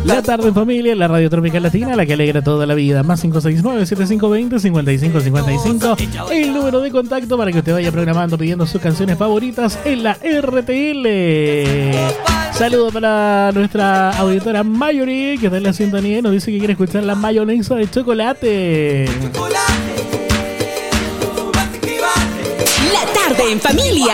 La tarde en familia, la radio tropical latina, la que alegra toda la vida. Más 569-7520-5555. El número de contacto para que usted vaya programando pidiendo sus canciones favoritas en la RTL. Saludos para nuestra auditora Mayuri, que está en la sintonía y nos dice que quiere escuchar la mayonesa de chocolate. La tarde en familia.